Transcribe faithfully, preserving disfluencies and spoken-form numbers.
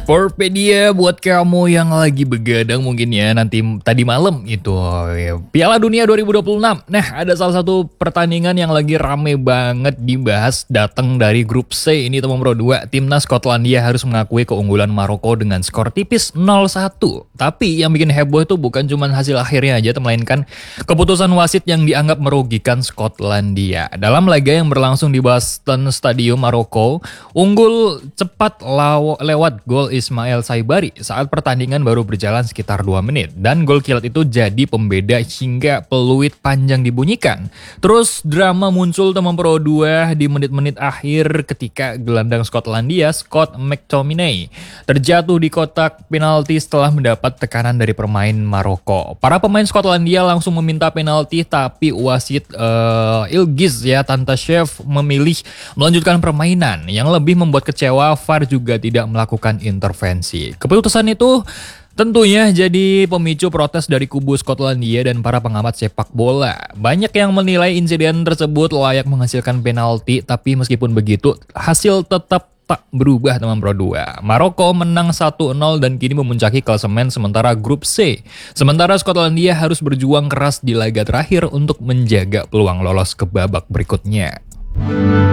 Sportpedia buat kamu yang lagi begadang mungkin ya nanti tadi malam itu ya, Piala Dunia dua ribu dua puluh enam. Nah, ada salah satu pertandingan yang lagi rame banget dibahas datang dari grup C ini teman Pro dua. Timnas Skotlandia harus mengakui keunggulan Maroko dengan skor tipis nol satu. Tapi yang bikin heboh itu bukan cuma hasil akhirnya aja, melainkan keputusan wasit yang dianggap merugikan Skotlandia. Dalam laga yang berlangsung di Boston Stadium Maroko, unggul cepat law- lewat gol Ismail Saibari saat pertandingan baru berjalan sekitar dua menit. Dan gol kilat itu jadi pembeda hingga peluit panjang dibunyikan. Terus drama muncul teman Pro dua di menit-menit akhir ketika gelandang Skotlandia Scott McTominay terjatuh di kotak penalti setelah mendapat tekanan dari pemain Maroko. Para pemain Skotlandia langsung meminta penalti, tapi wasit uh, Ilgiz ya Tantashev memilih melanjutkan permainan. Yang lebih membuat kecewa, V A R juga tidak melakukan intervensi. Keputusan itu tentunya jadi pemicu protes dari kubu Skotlandia dan para pengamat sepak bola. Banyak yang menilai insiden tersebut layak menghasilkan penalti, tapi meskipun begitu, hasil tetap tak berubah teman Pro dua. Maroko menang satu nol dan kini memuncaki klasemen sementara grup C. Sementara Skotlandia harus berjuang keras di laga terakhir untuk menjaga peluang lolos ke babak berikutnya.